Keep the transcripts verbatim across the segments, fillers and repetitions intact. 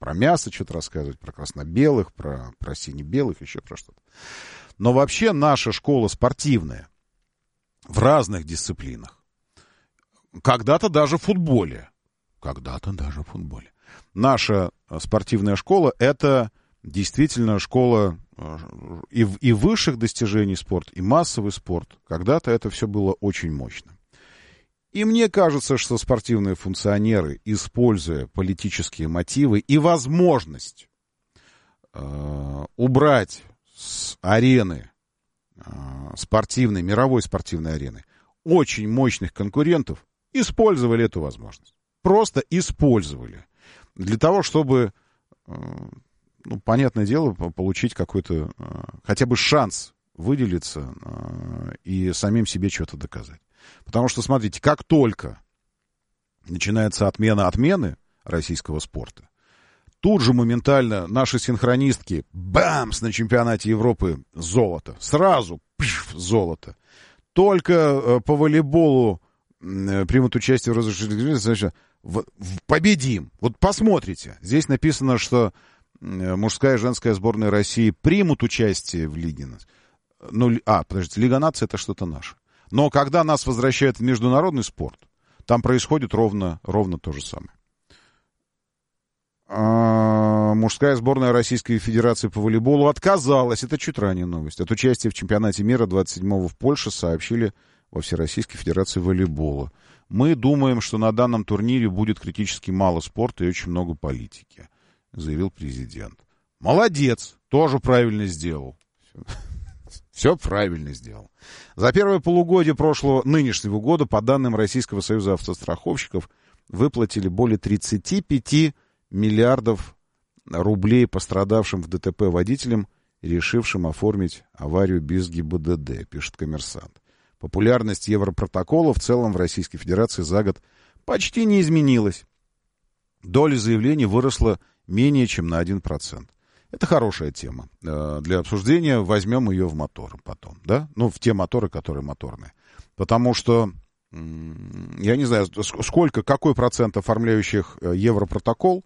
про мясо что-то рассказывать, про красно-белых, про, про сине-белых, еще про что-то. Но вообще наша школа спортивная в разных дисциплинах, когда-то даже в футболе, когда-то даже в футболе. Наша спортивная школа — это действительно школа и, и высших достижений спорта, и массовый спорт. Когда-то это все было очень мощно. И мне кажется, что спортивные функционеры, используя политические мотивы и возможность э, убрать с арены, э, спортивной, мировой спортивной арены, очень мощных конкурентов, использовали эту возможность. Просто использовали. Для того, чтобы, э, ну, понятное дело, получить какой-то, э, хотя бы шанс выделиться э, и самим себе что-то доказать. Потому что, смотрите, как только начинается отмена отмены российского спорта, тут же моментально наши синхронистки, бамс, на чемпионате Европы золото. Сразу пш, золото. Только э, по волейболу э, примут участие в разрешении, значит, в, в, победим. Вот посмотрите. Здесь написано, что э, мужская и женская сборная России примут участие в Лиге наций. Ну, а, подождите, Лига наций — это что-то наше. Но когда нас возвращают в международный спорт, там происходит ровно, ровно то же самое. А, мужская сборная Российской Федерации по волейболу отказалась, это чуть ранее новость, от участия в чемпионате мира двадцать седьмого в Польше, сообщили во Всероссийской Федерации волейбола. Мы думаем, что на данном турнире будет критически мало спорта и очень много политики, заявил президент. Молодец, тоже правильно сделал. Все правильно сделал. За первое полугодие прошлого, нынешнего года, по данным Российского союза автостраховщиков, выплатили более тридцать пять миллиардов рублей пострадавшим в ДТП водителям, решившим оформить аварию без ГИБДД, пишет «Коммерсант». Популярность Европротокола в целом в Российской Федерации за год почти не изменилась. Доля заявлений выросла менее чем на один процент. Это хорошая тема для обсуждения. Возьмем ее в моторы потом, да? Ну, в те моторы, которые моторные. Потому что, я не знаю, сколько, какой процент оформляющих Европротокол,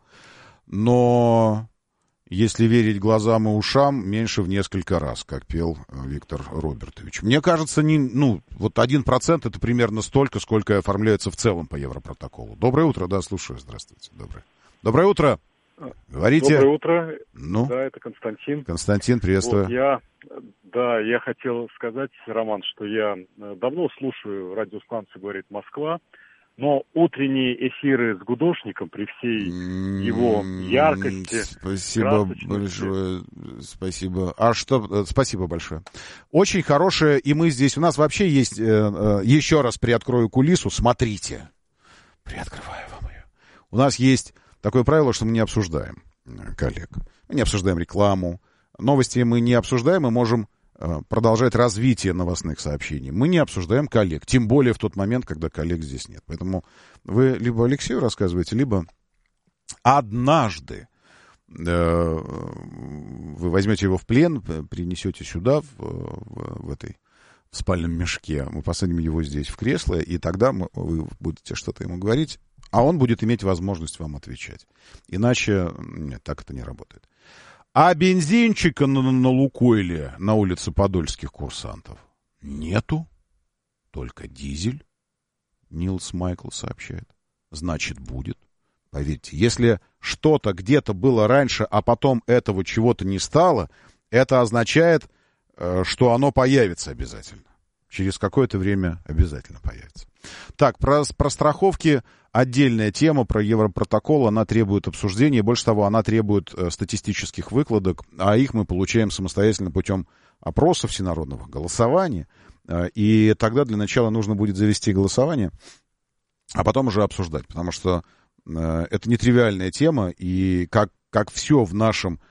но, если верить глазам и ушам, меньше в несколько раз, как пел Виктор Робертович. Мне кажется, не, ну, вот один процент это примерно столько, сколько оформляется в целом по Европротоколу. Доброе утро, да, слушаю, здравствуйте. Доброе, Доброе утро. Говорите. Доброе утро. Ну, да, это Константин. Константин, приветствую. Вот я, да, я хотел сказать, Роман, что я давно слушаю радиостанцию «Говорит Москва», но утренние эфиры с Гудошником при всей его яркости... Спасибо большое. Спасибо. А что... Спасибо большое. Очень хорошее, и мы здесь... У нас вообще есть... Еще раз приоткрою кулису. Смотрите. Приоткрываю вам ее. У нас есть... Такое правило, что мы не обсуждаем коллег. Мы не обсуждаем рекламу. Новости мы не обсуждаем, мы можем э, продолжать развитие новостных сообщений. Мы не обсуждаем коллег, тем более в тот момент, когда коллег здесь нет. Поэтому вы либо Алексею рассказываете, либо однажды э, вы возьмете его в плен, принесете сюда, в, в, в этой в спальном мешке, мы посадим его здесь в кресло, и тогда мы, вы будете что-то ему говорить, а он будет иметь возможность вам отвечать. Иначе нет, так это не работает. А бензинчика на, на Лукойле на улице подольских курсантов нету. Только дизель, Нилс Майкл сообщает. Значит, будет. Поверьте, если что-то где-то было раньше, а потом этого чего-то не стало, это означает, что оно появится обязательно. Через какое-то время обязательно появится. Так, про, про страховки отдельная тема, про Европротокол, она требует обсуждения, больше того, она требует э, статистических выкладок, а их мы получаем самостоятельно путем опроса всенародного, голосования, э, и тогда для начала нужно будет завести голосование, а потом уже обсуждать, потому что э, это нетривиальная тема, и как, как все в нашем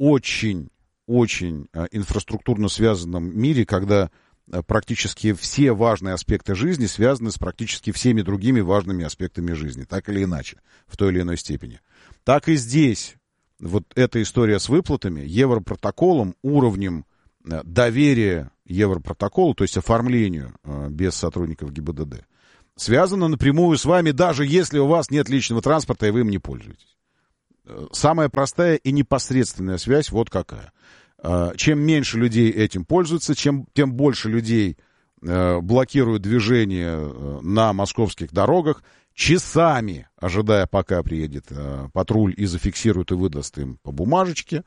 очень-очень э, инфраструктурно связанном мире, когда практически все важные аспекты жизни связаны с практически всеми другими важными аспектами жизни, так или иначе, в той или иной степени. Так и здесь вот эта история с выплатами, Европротоколом, уровнем доверия Европротоколу, то есть оформлению без сотрудников ГИБДД, связана напрямую с вами, даже если у вас нет личного транспорта и вы им не пользуетесь. самая простая и непосредственная связь вот какая. Чем меньше людей этим пользуются, чем, тем больше людей блокируют движение на московских дорогах, часами ожидая, пока приедет патруль и зафиксирует и выдаст им по бумажечке.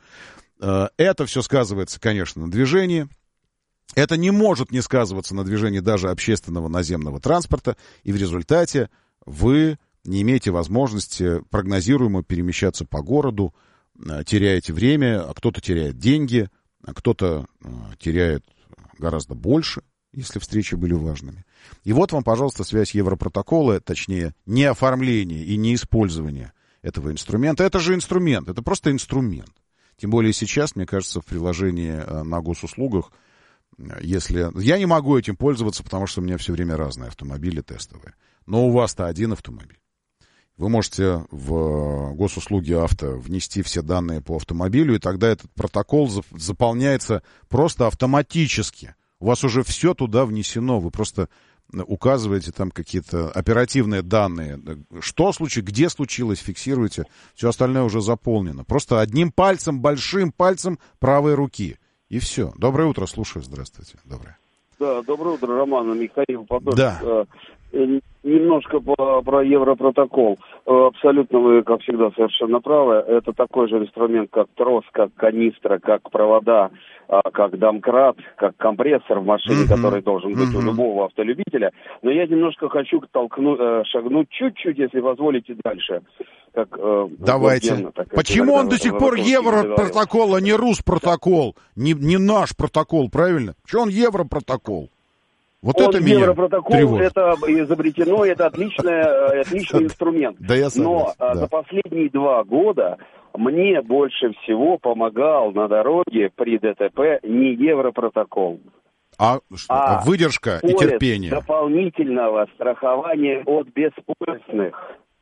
Это все сказывается, конечно, на движении. Это не может не сказываться на движении даже общественного наземного транспорта. И в результате вы не имеете возможности прогнозируемо перемещаться по городу, теряете время, а кто-то теряет деньги, а кто-то теряет гораздо больше, если встречи были важными. И вот вам, пожалуйста, связь Европротокола, точнее, не оформление и не использование этого инструмента. Это же инструмент, это просто инструмент. Тем более сейчас, мне кажется, в приложении на госуслугах, если... Я не могу этим пользоваться, потому что у меня все время разные автомобили тестовые. Но у вас-то один автомобиль. Вы можете в госуслуги авто внести все данные по автомобилю, и тогда этот протокол заполняется просто автоматически. У вас уже все туда внесено, вы просто указываете там какие-то оперативные данные. Что случилось, где случилось, фиксируете. Все остальное уже заполнено. Просто одним пальцем, большим пальцем правой руки. И все. Доброе утро, слушаю. Здравствуйте. Доброе. Да, доброе утро, Роман, Михаил Подольск. Да. Немножко по, про Европротокол. Абсолютно вы, как всегда, совершенно правы. Это такой же инструмент, как трос, как канистра, как провода, как домкрат, как компрессор в машине, mm-hmm. который должен быть mm-hmm. у любого автолюбителя. Но я немножко хочу толкнуть, шагнуть чуть-чуть, если позволите, дальше. Как, Давайте. Генно, так, почему он до сих пор Европротокол, а не Руспротокол? Не, не наш протокол, правильно? Почему он Европротокол? Вот он это меня Европротокол, тревожит. Это изобретено, это отличный, отличный инструмент. Да, я согласен, Но да. за последние два года мне больше всего помогал на дороге при ДТП не Европротокол. А, а выдержка и терпение. Дополнительного страхования от бесполезных.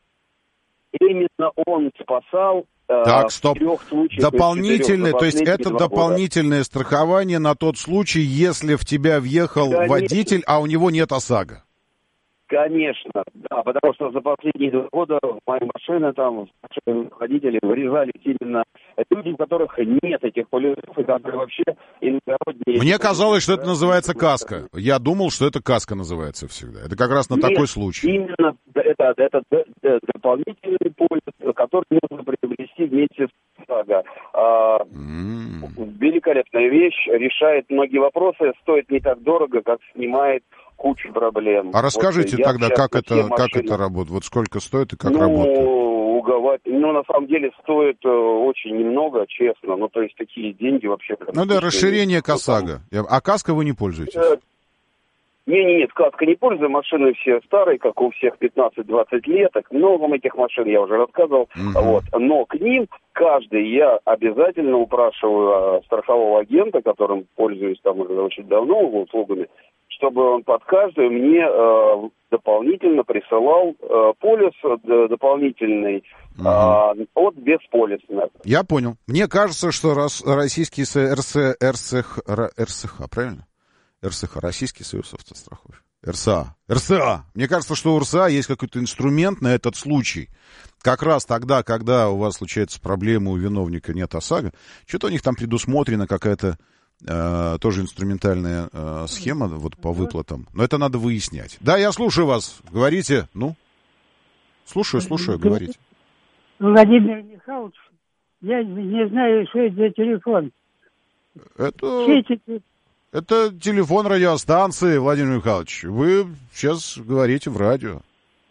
Именно он спасал. Так, стоп. Дополнительное, то есть это дополнительное года. страхование на тот случай, если в тебя въехал Конечно. водитель, а у него нет ОСАГО. Конечно, да, потому что за последние два года в мои машины, там, водители врезались именно люди, у которых нет этих полюсов, и которые вообще иногородние... Мне казалось, что это называется каска. Я думал, что это каска называется всегда. Это как раз на нет, такой случай. Именно это, это, это дополнительный полис, который нужно приобрести вместе с ОСАГО. А, mm. Великолепная вещь, решает многие вопросы, стоит не так дорого, как снимает кучу проблем. А расскажите вот, тогда, как это, как это работает? Вот сколько стоит и как ну, работает? Уговать. Ну, на самом деле, стоит э, очень немного, честно. Ну, то есть, такие деньги вообще... Ну, да, расширение КАСАГО. А каской вы не пользуетесь? Э, не, не, нет, каской не пользую. Машины все старые, как у всех, пятнадцать-двадцать лет. Много этих машин, я уже рассказывал. Угу. Вот. Но к ним каждый я обязательно упрашиваю страхового агента, которым пользуюсь там уже очень давно услугами, чтобы он под каждую мне э, дополнительно присылал э, полис э, дополнительный э, uh-huh. от бесполисных. Я понял. Мне кажется, что раз российский РС, РСХ, РСХ, правильно? РСХ, Российский союз автостраховщиков. РСА. РСА. Мне кажется, что у РСА есть какой-то инструмент на этот случай. Как раз тогда, когда у вас случается проблема, у виновника нет ОСАГО, что-то у них там предусмотрена какая-то Э, тоже инструментальная э, схема вот по выплатам. Но это надо выяснять. Да, я слушаю вас. Говорите. Ну? Слушаю, слушаю, говорите. Владимир Михайлович, я не знаю, что это за телефон. Это, это телефон радиостанции, Владимир Михайлович. Вы сейчас говорите в радио.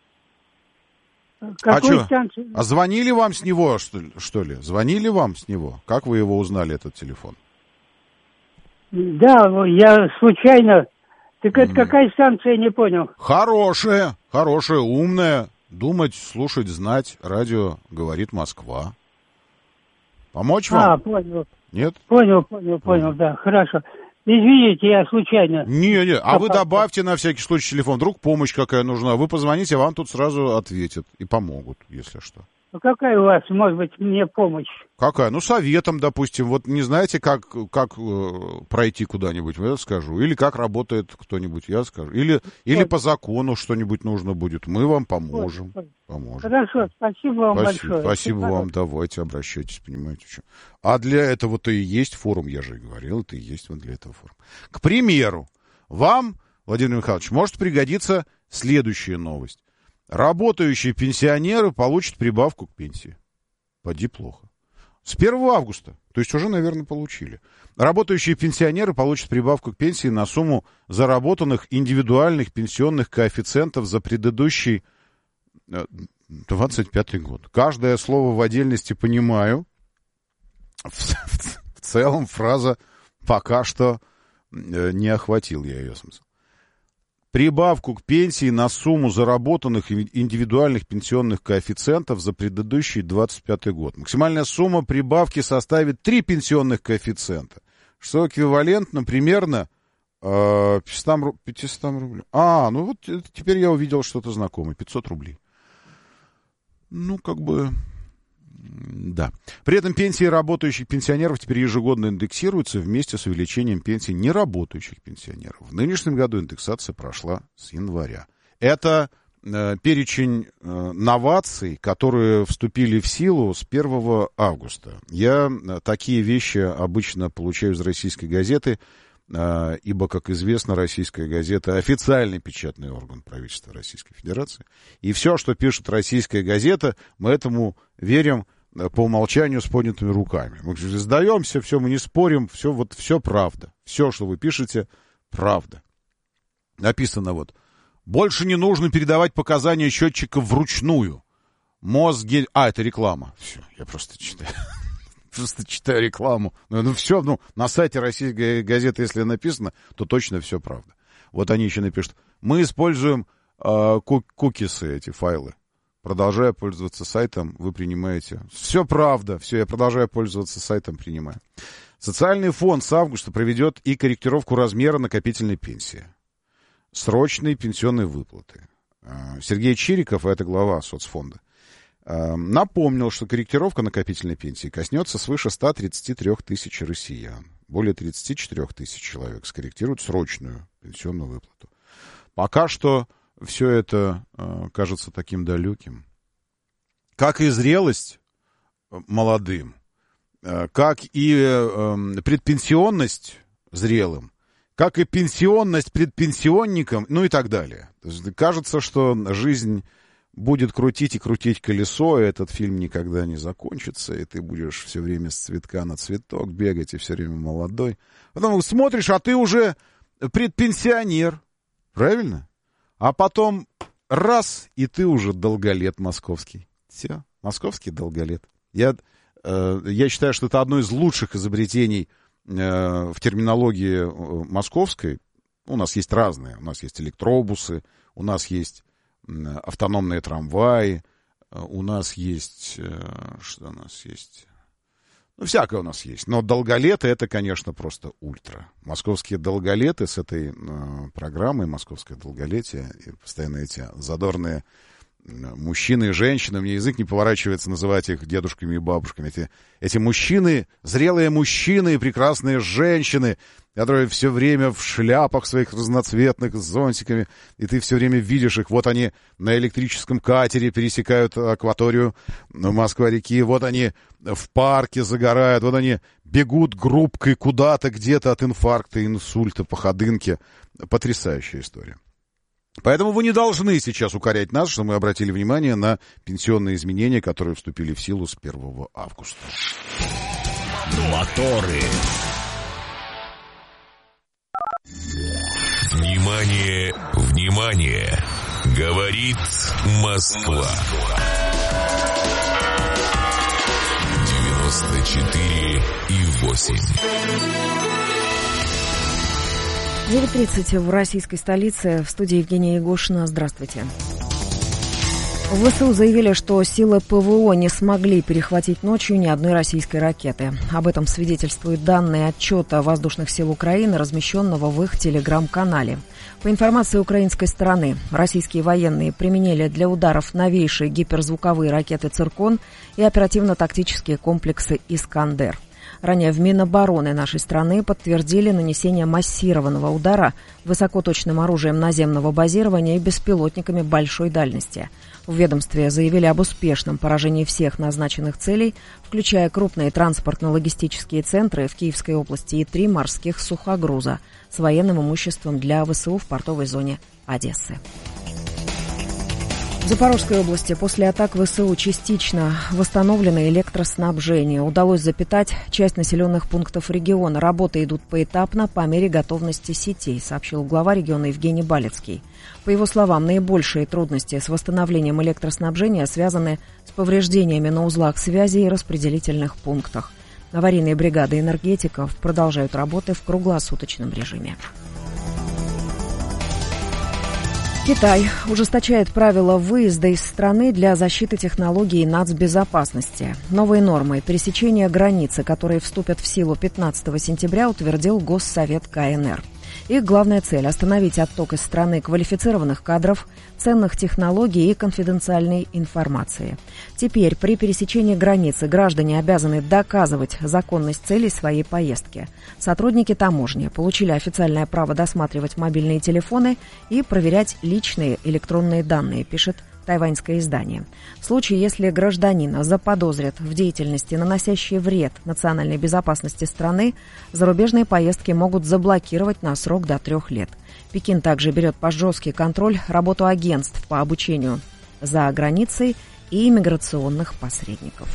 Какой а что? А звонили вам с него, что ли, что ли? Звонили вам с него? Как вы его узнали, этот телефон? Да, я случайно. Так это mm. какая станция, не понял. Хорошая, хорошая, умная. Думать, слушать, знать. Радио «Говорит Москва». Помочь вам? А, понял. Нет? Понял, понял, понял, mm. да, хорошо. Извините, я случайно. Не, не, а вы добавьте на всякий случай телефон. Вдруг помощь какая нужна. Вы позвоните, вам тут сразу ответят и помогут, если что. Ну, какая у вас, может быть, мне помощь? Какая? Ну, советом, допустим. Вот не знаете, как, как э, пройти куда-нибудь, я скажу. Или как работает кто-нибудь, я скажу. Или, или по закону что-нибудь нужно будет. Мы вам поможем. Ой, ой. поможем. Хорошо, спасибо вам спасибо, большое. Спасибо вам, давайте, обращайтесь, понимаете, что. А для этого-то и есть форум, я же и говорил, это и есть вот для этого форум. К примеру, вам, Владимир Михайлович, может пригодиться следующая новость. Работающие пенсионеры получат прибавку к пенсии. Поди плохо. С первого августа, то есть уже, наверное, получили. Работающие пенсионеры получат прибавку к пенсии на сумму заработанных индивидуальных пенсионных коэффициентов за предыдущий двадцать пятый год. Каждое слово в отдельности понимаю. В, в, в целом фраза пока что не охватил я ее смысл. Прибавку к пенсии на сумму заработанных индивидуальных пенсионных коэффициентов за предыдущий двадцать пятый год. Максимальная сумма прибавки составит три пенсионных коэффициента, что эквивалентно примерно э, пятьсот рублей. А, ну вот теперь я увидел что-то знакомое. пятьсот рублей. Ну, как бы... Да. При этом пенсии работающих пенсионеров теперь ежегодно индексируются вместе с увеличением пенсий неработающих пенсионеров. В нынешнем году индексация прошла с января. Это э, перечень э, новаций, которые вступили в силу с первого августа. Я э, такие вещи обычно получаю из «Российской газеты», э, ибо, как известно, «Российская газета» — официальный печатный орган правительства Российской Федерации. И все, что пишет «Российская газета», мы этому верим по умолчанию с поднятыми руками. Мы сдаемся, все, мы не спорим, все, вот, все правда. Все, что вы пишете, правда. Написано вот. Больше не нужно передавать показания счетчиков вручную. Мозги... А, это реклама. Все, я просто читаю. Просто читаю рекламу. Ну, ну все, ну, на сайте «Российской газеты», если написано, то точно все правда. Вот они еще напишут. Мы используем э, кукисы, эти файлы. Продолжая пользоваться сайтом, вы принимаете... Все правда, все, я продолжаю пользоваться сайтом, принимаю. Социальный фонд с августа проведет и корректировку размера накопительной пенсии. Срочные пенсионные выплаты. Сергей Чириков, это глава соцфонда, напомнил, что корректировка накопительной пенсии коснется свыше ста тридцати трёх тысяч россиян. Более тридцати четырёх тысяч человек скорректируют срочную пенсионную выплату. Пока что все это э, кажется таким далеким. Как и зрелость молодым, э, как и э, предпенсионность зрелым, как и пенсионность предпенсионникам, ну и так далее. То есть, кажется, что жизнь будет крутить и крутить колесо, и этот фильм никогда не закончится, и ты будешь все время с цветка на цветок бегать, и все время молодой. Потом смотришь, а ты уже предпенсионер. Правильно? А потом раз, и ты уже долголет московский. Все, московский долголет. Я, э, я считаю, что это одно из лучших изобретений э, в терминологии московской. У нас есть разные. У нас есть электробусы, у нас есть э, автономные трамваи, э, у нас есть... Э, что у нас есть? Ну, всякое у нас есть. Но долголеты — это, конечно, просто ультра. Московские долголеты с этой э, программой «Московское долголетие», и постоянно эти задорные э, мужчины и женщины, мне язык не поворачивается называть их дедушками и бабушками. Эти, эти мужчины, зрелые мужчины и прекрасные женщины, которые все время в шляпах своих разноцветных, с зонтиками, и ты все время видишь их. Вот они на электрическом катере пересекают акваторию Москва-реки, вот они в парке загорают, вот они бегут группкой куда-то, где-то от инфаркта, инсульта, по ходынке. Потрясающая история. Поэтому вы не должны сейчас укорять нас, что мы обратили внимание на пенсионные изменения, которые вступили в силу с первого августа. Моторы. Внимание, внимание! Говорит Москва. девяносто четыре и восемь. девять тридцать в российской столице. В студии Евгения Егошина. Здравствуйте. В ВСУ заявили, что силы ПВО не смогли перехватить ночью ни одной российской ракеты. Об этом свидетельствуют данные отчета воздушных сил Украины, размещенного в их телеграм-канале. По информации украинской стороны, российские военные применили для ударов новейшие гиперзвуковые ракеты «Циркон» и оперативно-тактические комплексы «Искандер». Ранее в Минобороны нашей страны подтвердили нанесение массированного удара высокоточным оружием наземного базирования и беспилотниками большой дальности. В ведомстве заявили об успешном поражении всех назначенных целей, включая крупные транспортно-логистические центры в Киевской области и три морских сухогруза с военным имуществом для ВСУ в портовой зоне Одессы. В Запорожской области после атак ВСУ частично восстановлено электроснабжение. Удалось запитать часть населенных пунктов региона. Работы идут поэтапно по мере готовности сетей, сообщил глава региона Евгений Балецкий. По его словам, наибольшие трудности с восстановлением электроснабжения связаны с повреждениями на узлах связи и распределительных пунктах. Аварийные бригады энергетиков продолжают работы в круглосуточном режиме. Китай ужесточает правила выезда из страны для защиты технологий нацбезопасности. Новые нормы пересечения границы, которые вступят в силу пятнадцатого сентября, утвердил Госсовет КНР. Их главная цель – остановить отток из страны квалифицированных кадров, ценных технологий и конфиденциальной информации. Теперь при пересечении границы граждане обязаны доказывать законность целей своей поездки. Сотрудники таможни получили официальное право досматривать мобильные телефоны и проверять личные электронные данные, пишет тайваньское издание. В случае, если гражданина заподозрят в деятельности, наносящей вред национальной безопасности страны, зарубежные поездки могут заблокировать на срок до трех лет. Пекин также берет под жесткий контроль работу агентств по обучению за границей и иммиграционных посредников.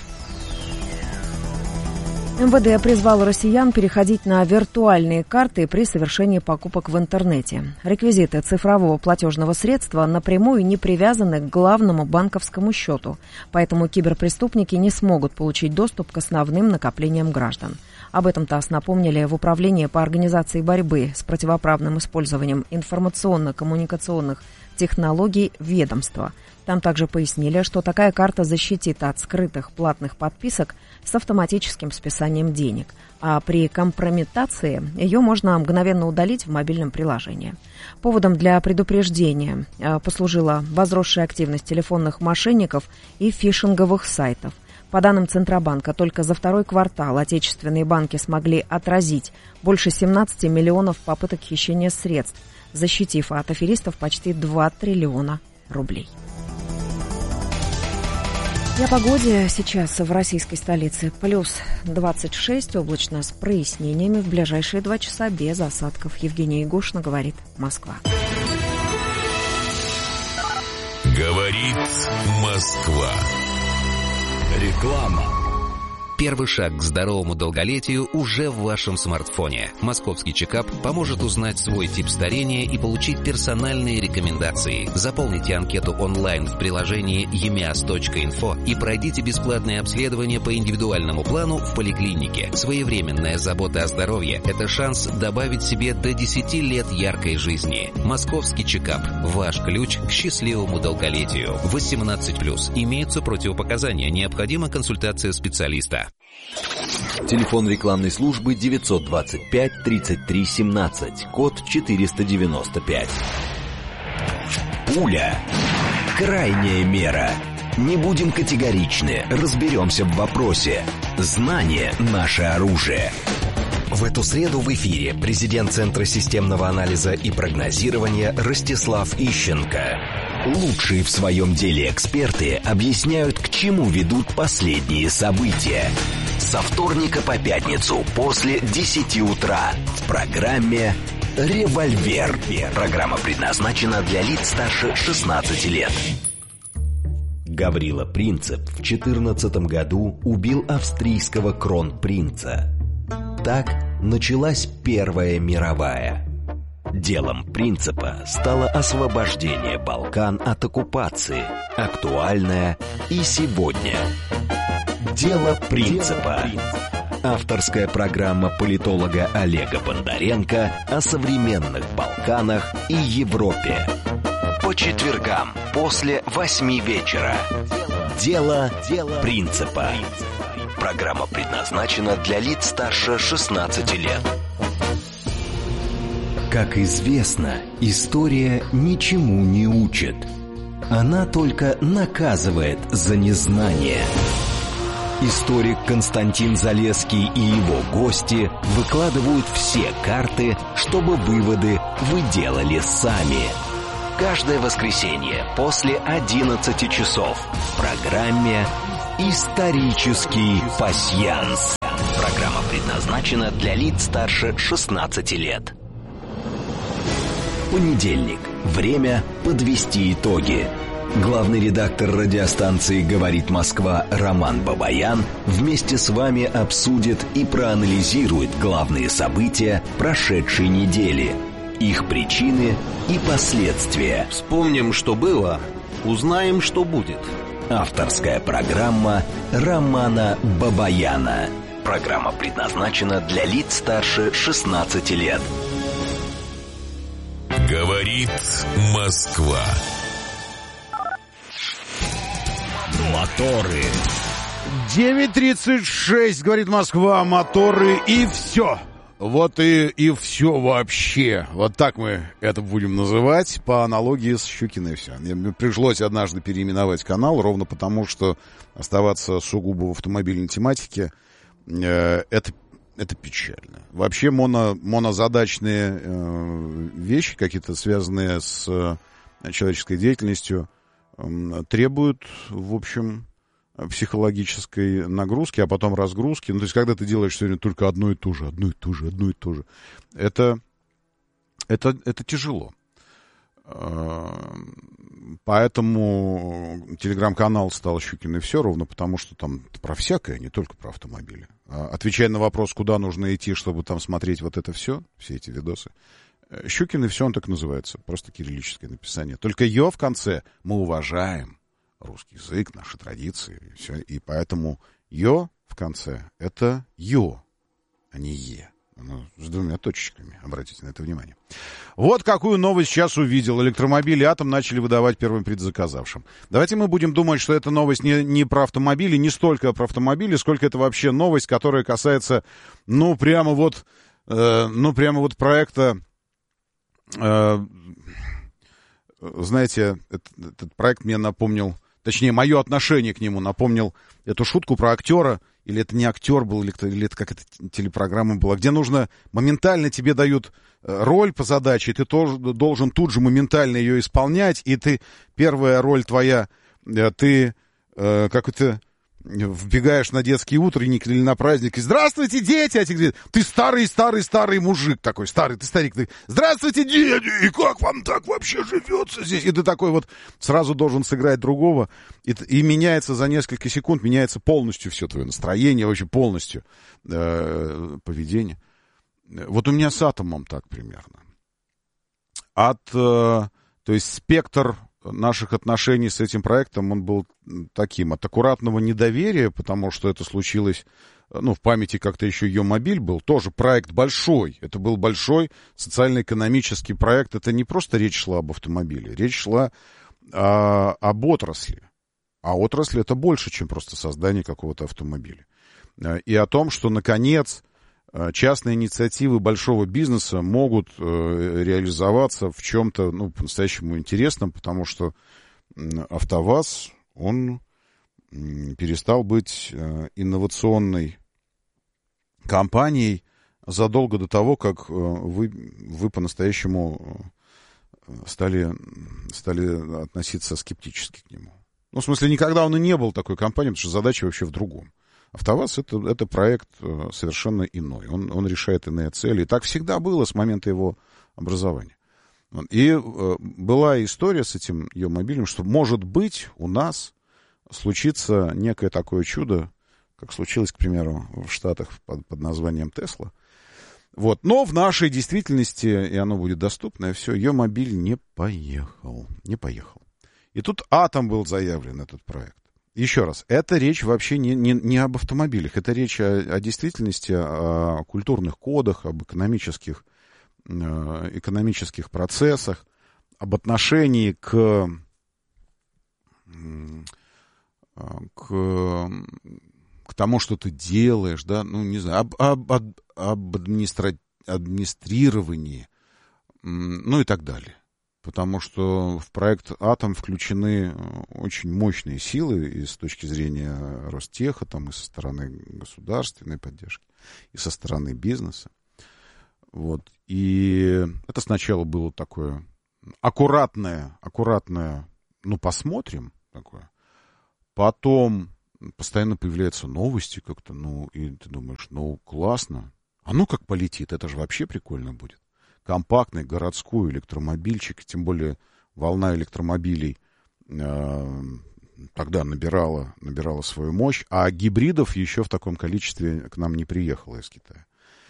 МВД призвал россиян переходить на виртуальные карты при совершении покупок в интернете. Реквизиты цифрового платежного средства напрямую не привязаны к главному банковскому счету, поэтому киберпреступники не смогут получить доступ к основным накоплениям граждан. Об этом ТАСС напомнили в Управлении по организации борьбы с противоправным использованием информационно-коммуникационных технологий ведомства. Там также пояснили, что такая карта защитит от скрытых платных подписок с автоматическим списанием денег, а при компрометации ее можно мгновенно удалить в мобильном приложении. Поводом для предупреждения послужила возросшая активность телефонных мошенников и фишинговых сайтов. По данным Центробанка, только за второй квартал отечественные банки смогли отразить больше семнадцати миллионов попыток хищения средств, защитив от аферистов почти два триллиона рублей. И о погоде сейчас в российской столице. Плюс двадцать шесть, облачно с прояснениями. В ближайшие два часа без осадков. Евгения Егошина, говорит Москва. Говорит Москва. Реклама. Первый шаг к здоровому долголетию уже в вашем смартфоне. Московский чекап поможет узнать свой тип старения и получить персональные рекомендации. Заполните анкету онлайн в приложении и эм и а эс точка инфо и пройдите бесплатное обследование по индивидуальному плану в поликлинике. Своевременная забота о здоровье – это шанс добавить себе до десяти лет яркой жизни. Московский чекап – ваш ключ к счастливому долголетию. восемнадцать плюс. Имеются противопоказания. Необходима консультация специалиста. Телефон рекламной службы девятьсот двадцать пять тридцать три семнадцать, код четыреста девяносто пять. Пуля. Крайняя мера. Не будем категоричны, разберемся в вопросе. Знание – наше оружие. В эту среду в эфире президент Центра системного анализа и прогнозирования Ростислав Ищенко. Лучшие в своем деле эксперты объясняют, к чему ведут последние события. Со вторника по пятницу после десяти утра в программе «Револьвер». Программа предназначена для лиц старше шестнадцати лет. Гаврила Принцип в четырнадцатом году убил австрийского кронпринца. Так началась Первая мировая. Делом Принципа стало освобождение Балкан от оккупации, актуальное и сегодня. Дело Принципа. Авторская программа политолога Олега Бондаренко о современных Балканах и Европе. По четвергам после восьми вечера. Дело, дело принципа. Программа предназначена для лиц старше шестнадцати лет. Как известно, история ничему не учит. Она только наказывает за незнание. Историк Константин Залесский и его гости выкладывают все карты, чтобы выводы вы делали сами. Каждое воскресенье после одиннадцати часов в программе «Исторический пасьянс». Программа предназначена для лиц старше шестнадцати лет. Понедельник. Время подвести итоги. Главный редактор радиостанции «Говорит Москва» Роман Бабаян вместе с вами обсудит и проанализирует главные события прошедшей недели, их причины и последствия. Вспомним, что было, узнаем, что будет. Авторская программа Романа Бабаяна. Программа предназначена для лиц старше шестнадцати лет. Говорит Москва. Моторы. девять тридцать шесть, говорит Москва, моторы и все. Вот и, и все вообще. Вот так мы это будем называть по аналогии с Щукиной все. Мне пришлось однажды переименовать канал, ровно потому, что оставаться сугубо в автомобильной тематике э, это, это печально. Вообще моно, монозадачные э, вещи, какие-то связанные с э, человеческой деятельностью, э, требуют, в общем, психологической нагрузки, а потом разгрузки. Ну, то есть, когда ты делаешь сегодня только одно и то же, одно и то же, одно и то же, это, это, это тяжело. Поэтому телеграм-канал стал «Щукин и все», ровно потому, что там про всякое, не только про автомобили. Отвечая на вопрос, куда нужно идти, чтобы там смотреть вот это все, все эти видосы, «Щукин и все», он так называется, просто кириллическое написание. Только «ё» в конце мы уважаем. Русский язык, наши традиции, и все. И поэтому «ё» в конце — это «ё», а не «е». Ну, с двумя точечками, обратите на это внимание. Вот какую новость сейчас увидел. Электромобили «Атом» начали выдавать первым предзаказавшим. Давайте мы будем думать, что эта новость не, не про автомобили, не столько про автомобили, сколько это вообще новость, которая касается, ну, прямо вот, э, ну, прямо вот проекта... Э, знаете, этот, этот проект мне напомнил... Точнее, мое отношение к нему напомнил эту шутку про актера, или это не актер был, или, или это какая-то телепрограмма была, где нужно, моментально тебе дают роль по задаче, и ты тоже должен тут же моментально ее исполнять, и ты, первая роль твоя, ты э, как это... вбегаешь на детский утренник или на праздник, и «Здравствуйте, дети!» А тебе говорят: «Ты старый-старый-старый мужик такой, старый, ты старик, ты, «Здравствуйте, дети! И как вам так вообще живется здесь?» И ты такой вот сразу должен сыграть другого, и, и меняется за несколько секунд, меняется полностью все твое настроение, вообще полностью э, поведение. Вот у меня с «Атомом» так примерно. От, э, то есть спектр наших отношений с этим проектом, он был таким, от аккуратного недоверия, потому что это случилось, ну, в памяти как-то еще Ё-мобиль был, тоже проект большой, это был большой социально-экономический проект, это не просто речь шла об автомобиле, речь шла а, об отрасли, а отрасль это больше, чем просто создание какого-то автомобиля, и о том, что, наконец, частные инициативы большого бизнеса могут э, реализоваться в чем-то, ну, по-настоящему интересном, потому что АвтоВАЗ, он м, перестал быть э, инновационной компанией задолго до того, как э, вы, вы по-настоящему стали, стали относиться скептически к нему. Ну, в смысле, никогда он и не был такой компанией, потому что задача вообще в другом. АвтоВАЗ это, это проект совершенно иной. Он, он решает иные цели. И так всегда было с момента его образования. И э, была история с этим Ё-мобилем, что, может быть, у нас случится некое такое чудо, как случилось, к примеру, в Штатах под, под названием Тесла. Вот. Но в нашей действительности, и оно будет доступно, и все, Ё-мобиль не поехал. Не поехал. И тут «Атом» был заявлен, этот проект. Еще раз, это речь вообще не, не, не об автомобилях, это речь о, о действительности, о культурных кодах, об экономических, э, экономических процессах, об отношении к, к, к тому, что ты делаешь, да, ну, не знаю, об, об, об администра... администрировании, ну и так далее. Потому что в проект «Атом» включены очень мощные силы и с точки зрения Ростеха, там, и со стороны государственной поддержки, и со стороны бизнеса. Вот. И это сначала было такое аккуратное, аккуратное, ну, посмотрим, такое. Потом постоянно появляются новости как-то, ну, и ты думаешь, ну, классно. А ну как полетит, это же вообще прикольно будет. Компактный городской электромобильчик, тем более волна электромобилей э, тогда набирала, набирала свою мощь, а гибридов еще в таком количестве к нам не приехало из Китая.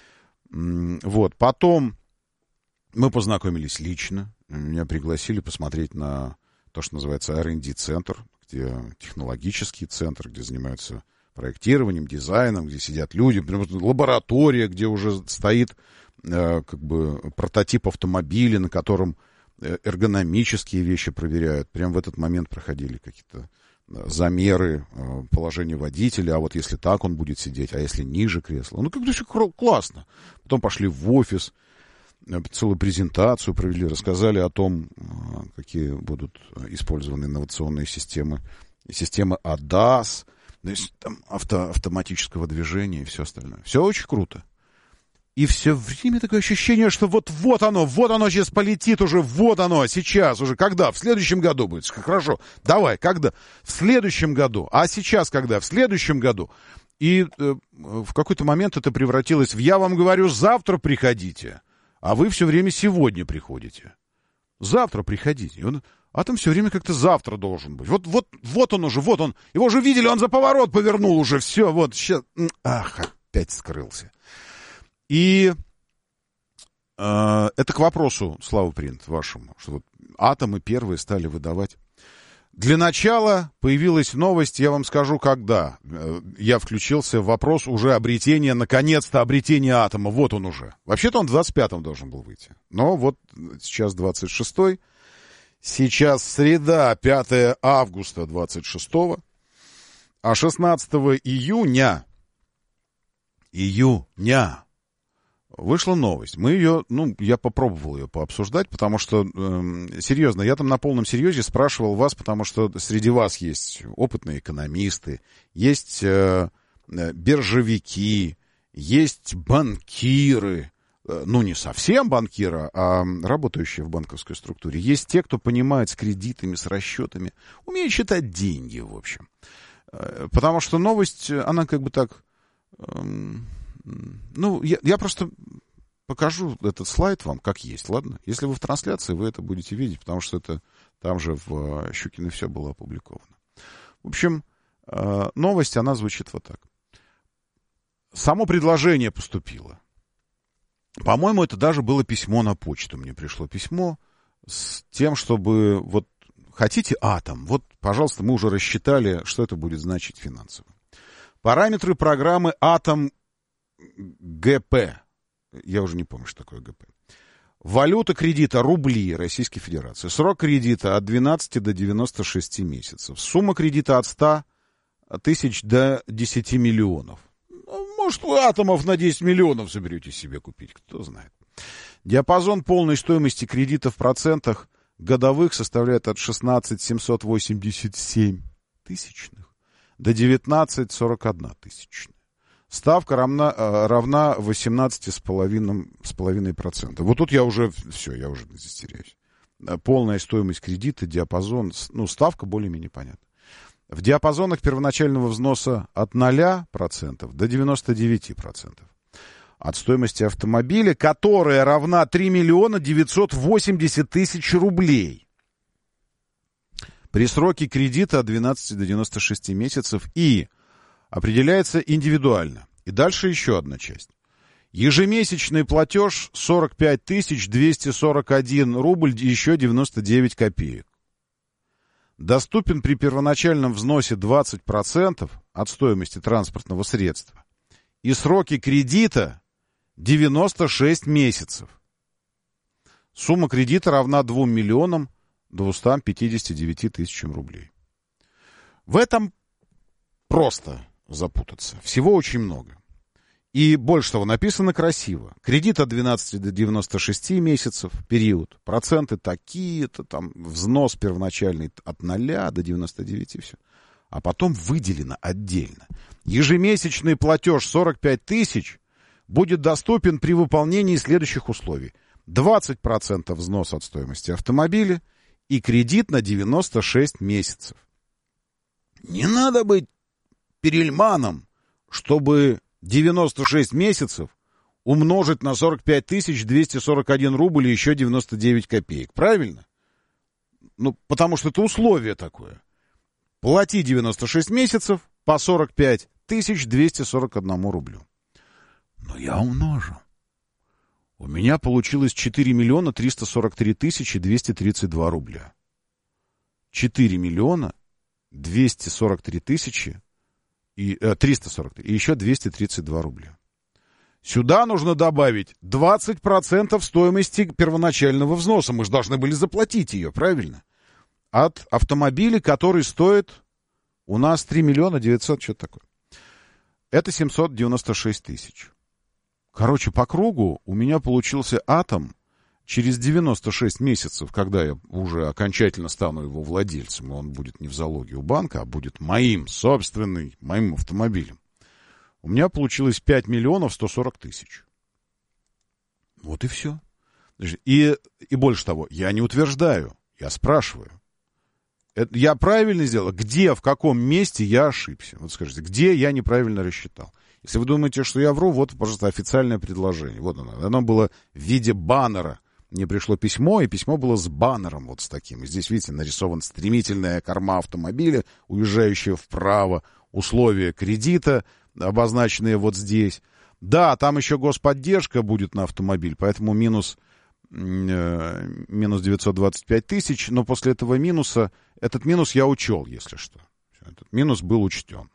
Вот, потом мы познакомились лично, меня пригласили посмотреть на то, что называется ар энд ди-центр, где технологический центр, где занимаются проектированием, дизайном, где сидят люди, лаборатория, где уже стоит как бы прототип автомобиля, на котором эргономические вещи проверяют. Прямо в этот момент проходили какие-то замеры положения водителя, а вот если так он будет сидеть, а если ниже кресла. Ну, как-то все классно. Потом пошли в офис, целую презентацию провели, рассказали о том, какие будут использованы инновационные системы, системы эй ди эй эс, то есть там авто, автоматического движения и все остальное. Все очень круто. И все время такое ощущение, что вот-вот оно, вот оно сейчас полетит уже, вот оно, сейчас уже, когда? В следующем году будет. Хорошо, давай, когда? В следующем году. А сейчас когда? В следующем году. И э, в какой-то момент это превратилось в «я вам говорю, завтра приходите», а вы все время сегодня приходите. Завтра приходите. И он, а там все время как-то завтра должен быть. Вот, вот, вот он уже, вот он. Его уже видели, он за поворот повернул уже, все, вот, сейчас. Ах, опять скрылся. И э, это к вопросу, Слава Принт, вашему, что вот атомы первые стали выдавать. Для начала появилась новость, я вам скажу, когда. Я включился в вопрос уже обретения, наконец-то обретения атома. Вот он уже. Вообще-то он в двадцать пятом должен был выйти. Но вот сейчас двадцать шестой. Сейчас среда, пятое августа двадцать шестого. А шестнадцатого июня, июня, вышла новость. Мы ее, ну, я попробовал ее пообсуждать, потому что, э, серьезно, я там на полном серьезе спрашивал вас, потому что среди вас есть опытные экономисты, есть э, биржевики, есть банкиры, э, ну, не совсем банкиры, а работающие в банковской структуре. Есть те, кто понимает с кредитами, с расчетами, умеет считать деньги, в общем. Э, потому что новость, она как бы так... Э, Ну, я, я просто покажу этот слайд вам, как есть, ладно? Если вы в трансляции, вы это будете видеть, потому что это там же в Щукино все было опубликовано. В общем, новость, она звучит вот так. Само предложение поступило. По-моему, это даже было письмо на почту. Мне пришло письмо с тем, чтобы вот хотите атом, вот, пожалуйста, мы уже рассчитали, что это будет значить финансово. Параметры программы «Атом» ГП. Я уже не помню, что такое ГП. Валюта кредита рубли Российской Федерации. Срок кредита от двенадцати до девяноста шести месяцев. Сумма кредита от ста тысяч до десяти миллионов. Может, вы атомов на десять миллионов соберете себе купить, кто знает. Диапазон полной стоимости кредита в процентах годовых составляет от шестнадцать семьсот восемьдесят семь тысячных до девятнадцать сорок одна тысячная. Ставка равна, равна восемнадцати с половиной процентов. Вот тут я уже, все, я уже здесь теряюсь. Полная стоимость кредита, диапазон, ну, ставка более-менее понятна. В диапазонах первоначального взноса от ноля процентов до девяноста девяти процентов. От стоимости автомобиля, которая равна три миллиона девятьсот восемьдесят тысяч рублей. При сроке кредита от двенадцати до девяноста шести месяцев и определяется индивидуально. И дальше еще одна часть. Ежемесячный платеж сорок пять тысяч двести сорок один рубль и еще девяносто девять копеек. Доступен при первоначальном взносе двадцать процентов от стоимости транспортного средства. И сроки кредита девяносто шесть месяцев. Сумма кредита равна двум миллионам двумстам пятидесяти девяти тысячам рублей. В этом просто запутаться. Всего очень много. И больше того, написано красиво. Кредит от двенадцати до девяноста шести месяцев, период. Проценты такие-то, там взнос первоначальный от ноля до девяноста девяти, все. А потом выделено отдельно. Ежемесячный платеж сорок пять тысяч будет доступен при выполнении следующих условий. двадцать процентов взнос от стоимости автомобиля и кредит на девяносто шесть месяцев. Не надо быть перельманом, чтобы девяносто шесть месяцев умножить на сорок пять тысяч двести сорок один рубль и еще девяносто девять копеек. Правильно? Ну, потому что это условие такое. Плати девяносто шесть месяцев по сорок пять тысяч двести сорок один рублю. Но я умножу. У меня получилось четыре миллиона триста сорок три тысячи двести тридцать два рубля. четыре миллиона двести сорок три тысячи и э, триста сорок три и еще двести тридцать два рубля. Сюда нужно добавить двадцать процентов стоимости первоначального взноса. Мы же должны были заплатить ее, правильно? От автомобиля, который стоит у нас три миллиона девятьсот, что-то такое. Это семьсот девяносто шесть тысяч. Короче, по кругу у меня получился атом через девяносто шесть месяцев, когда я уже окончательно стану его владельцем, и он будет не в залоге у банка, а будет моим, собственным, моим автомобилем. У меня получилось пять миллионов сто сорок тысяч. Вот и все. И, и больше того, я не утверждаю, я спрашиваю. Это, я правильно сделал? Где, в каком месте я ошибся? Вот скажите, где я неправильно рассчитал? Если вы думаете, что я вру, вот, пожалуйста, официальное предложение. Вот оно. Оно было в виде баннера. Мне пришло письмо, и письмо было с баннером вот с таким. И здесь, видите, нарисована стремительная корма автомобиля, уезжающая вправо, условия кредита, обозначенные вот здесь. Да, там еще господдержка будет на автомобиль, поэтому минус, э, минус девятьсот двадцать пять тысяч, но после этого минуса, этот минус я учел, если что. Этот минус был учтен.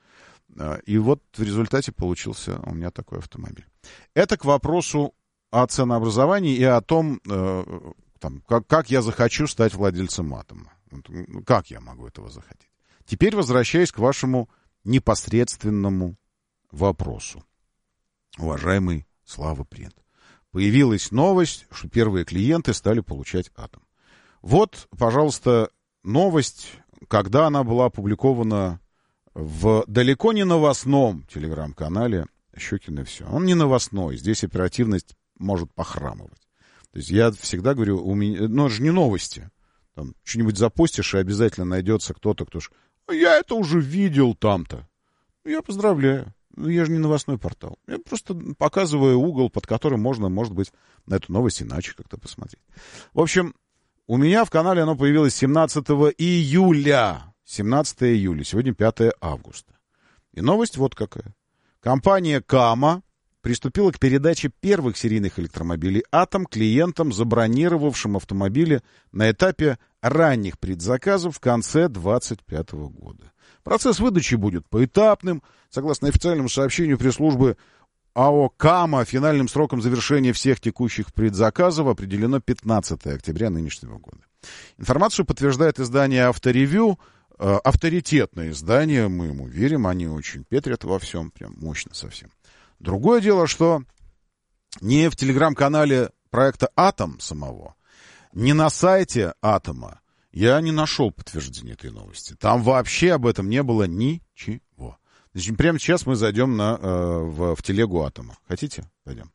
И вот в результате получился у меня такой автомобиль. Это к вопросу о ценообразовании и о том, э, там, как, как я захочу стать владельцем атома. Как я могу этого захотеть? Теперь возвращаясь к вашему непосредственному вопросу. Уважаемый Слава Принт. Появилась новость, что первые клиенты стали получать атом. Вот, пожалуйста, новость, когда она была опубликована в далеко не новостном телеграм-канале «Щукин и все». Он не новостной, здесь оперативность может похрамывать. То есть я всегда говорю, у меня, ну, это же не новости. Там что-нибудь запостишь, и обязательно найдется кто-то, кто ж... Я это уже видел там-то. Я поздравляю. Я же не новостной портал. Я просто показываю угол, под которым можно, может быть, на эту новость иначе как-то посмотреть. В общем, у меня в канале оно появилось семнадцатого июля. семнадцатого июля, сегодня пятого августа. И новость вот какая. Компания «Кама» приступила к передаче первых серийных электромобилей «Атом» клиентам, забронировавшим автомобили на этапе ранних предзаказов в конце двадцать пятого года. Процесс выдачи будет поэтапным. Согласно официальному сообщению пресс-службы АО «Кама», финальным сроком завершения всех текущих предзаказов определено пятнадцатого октября нынешнего года. Информацию подтверждает издание «Авторевью». Авторитетное издание, мы ему верим, они очень петрят во всем, прям мощно совсем. Другое дело, что не в телеграм-канале проекта «Атом» самого, не на сайте «Атома» я не нашел подтверждения этой новости. Там вообще об этом не было ничего. Значит, прямо сейчас мы зайдем на, э, в, в телегу «Атома». Хотите? Пойдем.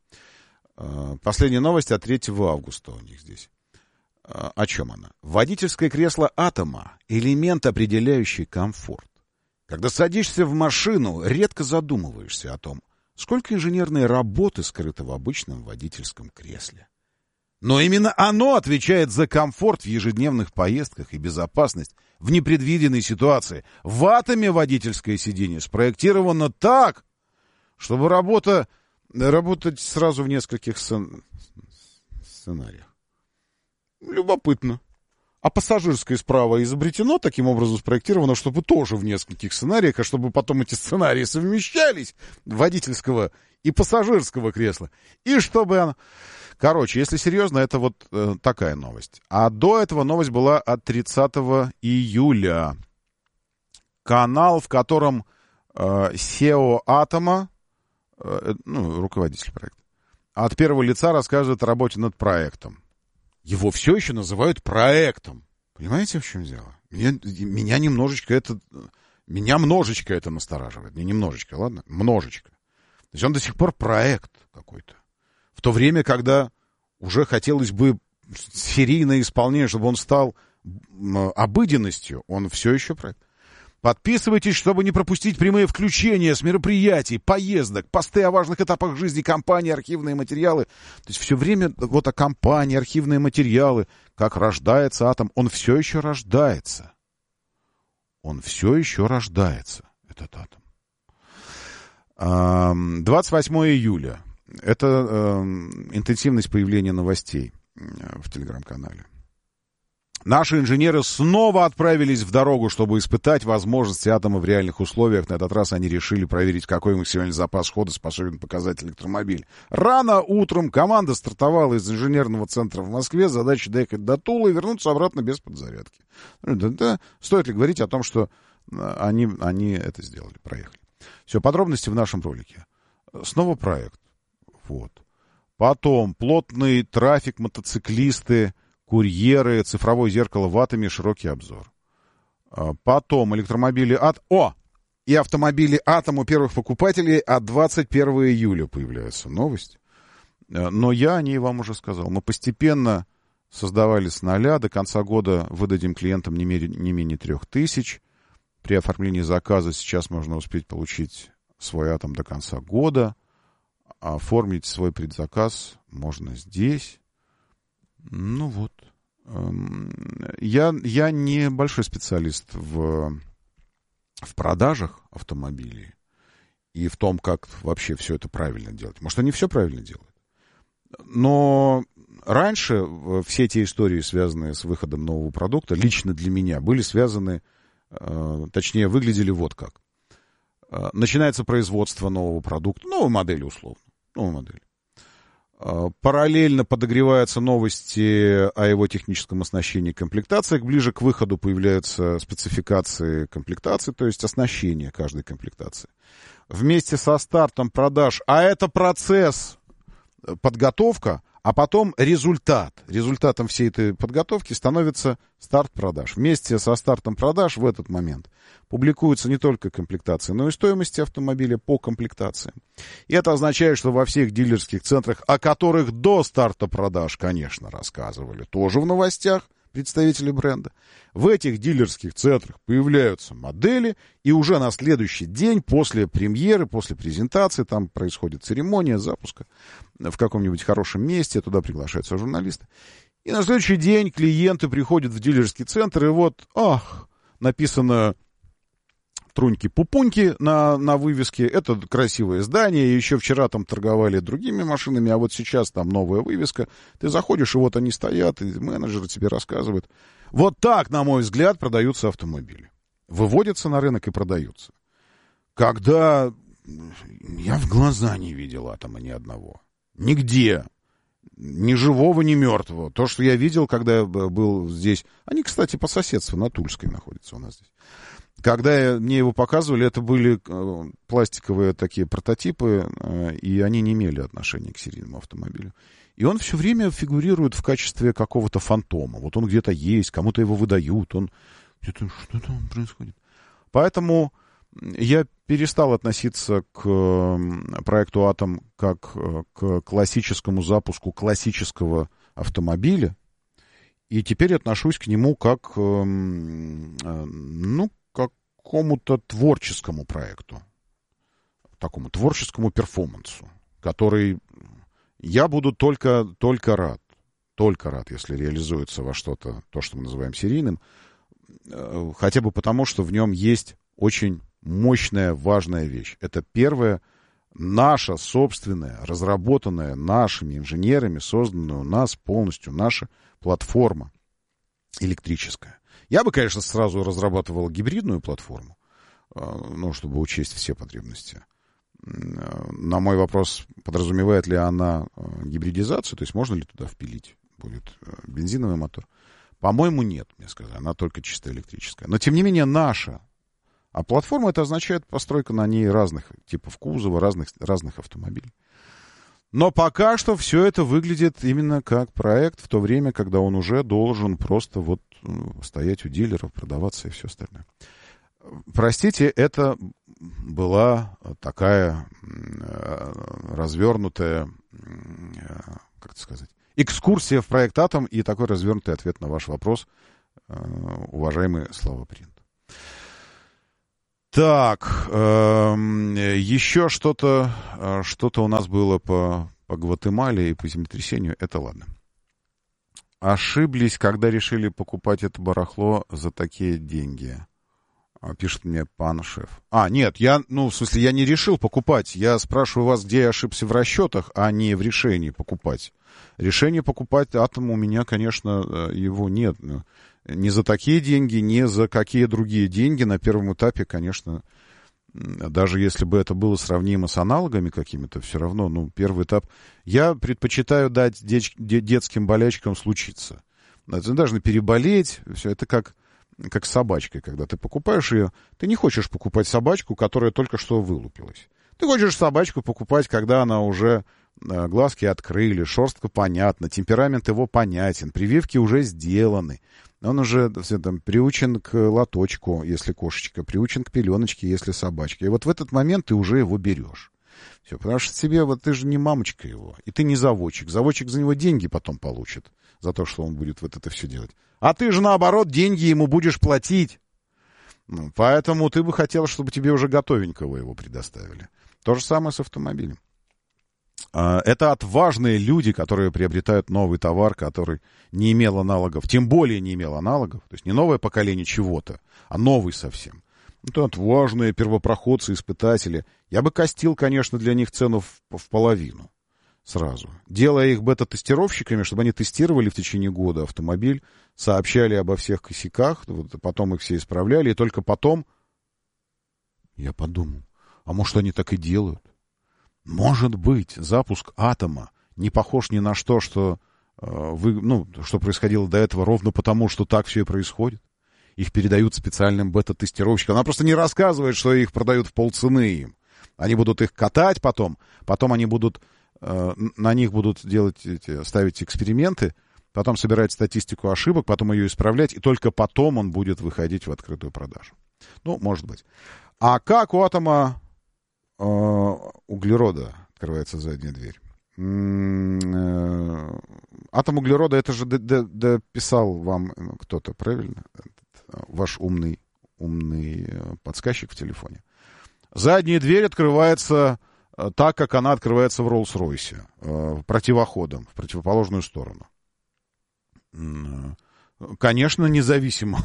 Э, последняя новость от третьего августа у них здесь. Э, о чем она? Водительское кресло «Атома» — элемент, определяющий комфорт. Когда садишься в машину, редко задумываешься о том, сколько инженерной работы скрыто в обычном водительском кресле. Но именно оно отвечает за комфорт в ежедневных поездках и безопасность в непредвиденной ситуации. В «Атоме» водительское сиденье спроектировано так, чтобы работа, работать сразу в нескольких сцен... сценариях. Любопытно. А пассажирское справа изобретено, таким образом спроектировано, чтобы тоже в нескольких сценариях, а чтобы потом эти сценарии совмещались, водительского и пассажирского кресла. И чтобы оно... Короче, если серьезно, это вот э, такая новость. А до этого новость была от тридцатого июля. Канал, в котором э, си и о Атома, э, ну, руководитель проекта, от первого лица рассказывает о работе над проектом. Его все еще называют проектом. Понимаете, в чем дело? Меня, меня немножечко это... Меня множечко это настораживает. Не немножечко, ладно? Множечко. То есть он до сих пор проект какой-то. В то время, когда уже хотелось бы серийное исполнение, чтобы он стал обыденностью, он все еще проект. Подписывайтесь, чтобы не пропустить прямые включения с мероприятий, поездок, посты о важных этапах жизни компании, архивные материалы. То есть все время вот о компании, архивные материалы, как рождается атом. Он все еще рождается. Он все еще рождается, этот атом. двадцать восьмого июля. Это э, интенсивность появления новостей в телеграм-канале. Наши инженеры снова отправились в дорогу, чтобы испытать возможности атома в реальных условиях. На этот раз они решили проверить, какой максимальный запас хода способен показать электромобиль. Рано утром команда стартовала из инженерного центра в Москве. Задача доехать до Тулы и вернуться обратно без подзарядки. Да, да. Стоит ли говорить о том, что они, они это сделали, проехали. Все, подробности в нашем ролике. Снова проект. Вот. Потом плотный трафик, мотоциклисты, курьеры, цифровое зеркало в атоме, широкий обзор. Потом электромобили от... О! И автомобили атом у первых покупателей от двадцать первого июля появляется новость. Но я о ней вам уже сказал. Мы постепенно создавали с нуля. До конца года выдадим клиентам не менее, не менее трех тысяч. При оформлении заказа сейчас можно успеть получить свой атом до конца года. Оформить свой предзаказ можно здесь. Ну вот. Я, я не большой специалист в, в продажах автомобилей и в том, как вообще все это правильно делать. Может, они все правильно делают. Но раньше все эти истории, связанные с выходом нового продукта, лично для меня были связаны, точнее, выглядели вот как. Начинается производство нового продукта, новой модели условно. Новой модели. Параллельно подогреваются новости о его техническом оснащении и комплектациях. Ближе к выходу появляются спецификации комплектации, то есть оснащение каждой комплектации. Вместе со стартом продаж, а это процесс, подготовка, а потом результат. Результатом всей этой подготовки становится старт продаж. Вместе со стартом продаж в этот момент публикуются не только комплектации, но и стоимости автомобиля по комплектациям. И это означает, что во всех дилерских центрах, о которых до старта продаж, конечно, рассказывали, тоже в новостях представители бренда, в этих дилерских центрах появляются модели, и уже на следующий день после премьеры, после презентации, там происходит церемония запуска в каком-нибудь хорошем месте, туда приглашаются журналисты. И на следующий день клиенты приходят в дилерский центр, и вот, ах, написано труньки-пупуньки на, на вывеске. Это красивое здание. Еще вчера там торговали другими машинами, а вот сейчас там новая вывеска. Ты заходишь, и вот они стоят, и менеджеры тебе рассказывают. Вот так, на мой взгляд, продаются автомобили. Выводятся на рынок и продаются. Когда я в глаза не видел атома ни одного. Нигде. Ни живого, ни мертвого. То, что я видел, когда я был здесь... Они, кстати, по соседству на Тульской находятся у нас здесь. Когда мне его показывали, это были э, пластиковые такие прототипы, э, и они не имели отношения к серийному автомобилю. И он все время фигурирует в качестве какого-то фантома. Вот он где-то есть, кому-то его выдают, он где-то что там происходит. Поэтому я перестал относиться к проекту «Атом» как к классическому запуску классического автомобиля, и теперь отношусь к нему как, ну, к какому-то творческому проекту, такому творческому перформансу, который я буду только, только рад, только рад, если реализуется во что-то, то, что мы называем серийным, хотя бы потому, что в нем есть очень мощная, важная вещь. Это первая наша собственная, разработанная нашими инженерами, созданная у нас полностью наша платформа. электрическая. Я бы, конечно, сразу разрабатывал гибридную платформу, ну, чтобы учесть все потребности. На мой вопрос, подразумевает ли она гибридизацию, то есть можно ли туда впилить будет бензиновый мотор? По-моему, нет, мне сказали, она только чисто электрическая. Но, тем не менее, наша. А платформа, это означает постройка на ней разных типов кузова, разных, разных автомобилей. Но пока что все это выглядит именно как проект в то время, когда он уже должен просто вот стоять у дилеров, продаваться и все остальное. Простите, это была такая развернутая, как это сказать, экскурсия в проект «Атом» и такой развернутый ответ на ваш вопрос, уважаемый Слава Принт. Так, э, еще что-то, что-то у нас было по, по Гватемале и по землетрясению, это ладно. Ошиблись, когда решили покупать это барахло за такие деньги, пишет мне пан шеф. А, нет, я, ну, в смысле, я не решил покупать, я спрашиваю вас, где я ошибся в расчетах, а не в решении покупать. Решение покупать «Атом» у меня, конечно, его нет. Не за такие деньги, не за какие другие деньги. На первом этапе, конечно, даже если бы это было сравнимо с аналогами какими-то, все равно, ну, первый этап... Я предпочитаю дать деч... детским болячкам случиться. Это должны переболеть, все это как, как с собачкой. Когда ты покупаешь ее, ты не хочешь покупать собачку, которая только что вылупилась. Ты хочешь собачку покупать, когда она уже... Глазки открыли, шерстка понятна, темперамент его понятен, прививки уже сделаны. Он уже там, приучен к лоточку, если кошечка, приучен к пеленочке, если собачка. И вот в этот момент ты уже его берешь. Все, потому что тебе, вот ты же не мамочка его, и ты не заводчик. Заводчик за него деньги потом получит, за то, что он будет вот это все делать. А ты же, наоборот, деньги ему будешь платить. Ну, поэтому ты бы хотел, чтобы тебе уже готовенького его предоставили. То же самое с автомобилем. Это отважные люди, которые приобретают новый товар, который не имел аналогов, тем более не имел аналогов, то есть не новое поколение чего-то, а новый совсем. Это отважные первопроходцы, испытатели. Я бы костил, конечно, для них цену в, в половину сразу, делая их бета-тестировщиками, чтобы они тестировали в течение года автомобиль, сообщали обо всех косяках, вот, потом их все исправляли, и только потом я подумал, а может, они так и делают? Может быть, запуск «Атома» не похож ни на что, что, э, вы, ну, что происходило до этого, ровно потому, что так все и происходит. Их передают специальным бета-тестировщикам. Она просто не рассказывает, что их продают в полцены им. Они будут их катать потом, потом они будут, э, на них будут делать эти, ставить эксперименты, потом собирать статистику ошибок, потом ее исправлять, и только потом он будет выходить в открытую продажу. Ну, может быть. А как у «Атома» углерода открывается задняя дверь? Атом углерода, это же дописал вам кто-то, правильно? Ваш умный, умный подсказчик в телефоне. Задняя дверь открывается так, как она открывается в Роллс-Ройсе, противоходом, в противоположную сторону. Конечно, независимо.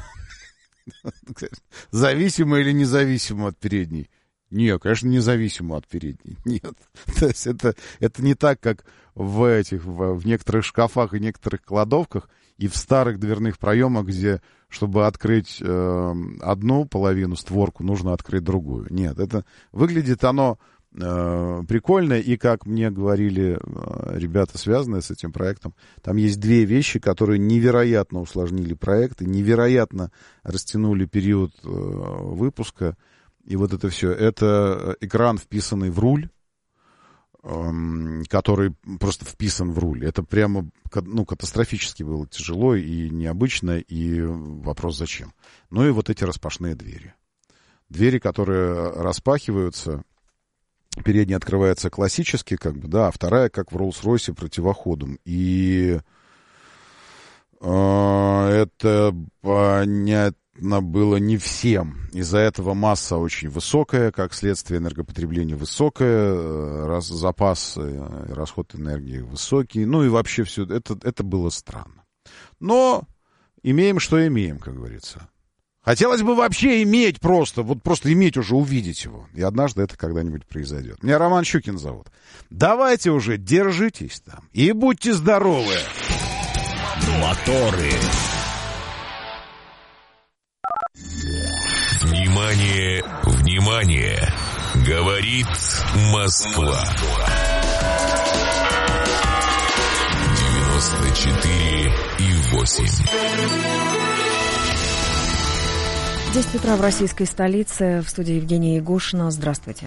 Зависимо или независимо от передней? Нет, конечно, независимо от передней. Нет. То есть это, это не так, как в этих, в, в некоторых шкафах и некоторых кладовках и в старых дверных проемах, где, чтобы открыть э, одну половину, створку, нужно открыть другую. Нет, это выглядит оно э, прикольно, и, как мне говорили э, ребята, связанные с этим проектом, там есть две вещи, которые невероятно усложнили проект и невероятно растянули период э, выпуска. И вот это все, это экран, вписанный в руль, эм, который просто вписан в руль. Это прямо, ну, катастрофически было тяжело и необычно, и вопрос зачем. Ну и вот эти распашные двери. Двери, которые распахиваются, передняя открывается классически, как бы, да, а вторая, как в Роллс-Ройсе, противоходом. И э, это понятно было не всем. Из-за этого масса очень высокая, как следствие энергопотребление высокое, раз, запас и расход энергии высокий. Ну и вообще все это, это было странно. Но имеем, что имеем, как говорится. Хотелось бы вообще иметь просто, вот просто иметь уже, увидеть его. И однажды это когда-нибудь произойдет. Меня Роман Щукин зовут. Давайте уже, держитесь там и будьте здоровы. Моторы. Внимание, внимание! Говорит Москва. девяносто четыре и восемь. десять утра в российской столице. В студии Евгения Ягушина. Здравствуйте.